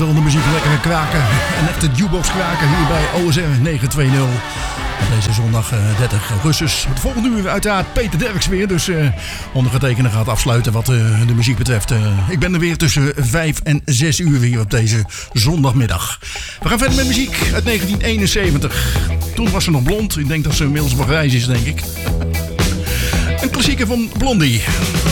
wel, de muziek lekker kraken. En echt de jukebox kraken hier bij OSR 920. Deze zondag 30 augustus. Het volgende uur uiteraard Peter Derks weer. Dus ondergetekende gaat afsluiten wat de muziek betreft. Ik ben er weer tussen 5 en 6 uur hier op deze zondagmiddag. We gaan verder met muziek uit 1971. Toen was ze nog blond. Ik denk dat ze inmiddels wel grijs is, denk ik. Een klassieker van Blondie.